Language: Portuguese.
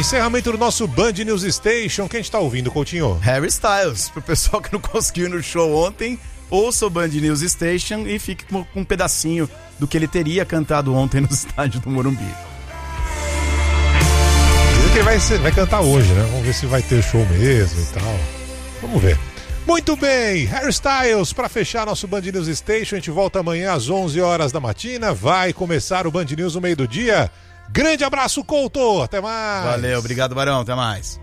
encerramento do nosso Band News Station. Quem a gente tá ouvindo, Coutinho? Harry Styles. Pro pessoal que não conseguiu ir no show ontem, ouça o Band News Station e fique com um pedacinho do que ele teria cantado ontem no estádio do Morumbi. Ele vai cantar hoje, né? Vamos ver se vai ter show mesmo e tal. Vamos ver. Muito bem, Harry Styles, para fechar nosso Band News Station. A gente volta amanhã às 11 horas da matina. Vai começar o Band News no meio do dia. Grande abraço, Couto. Até mais. Valeu, obrigado, Barão. Até mais.